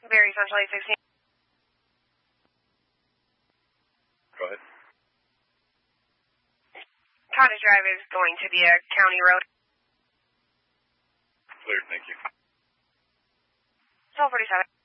Very Central 816. Go ahead. Cottage Drive is going to be a county road. Cleared, thank you. 1247.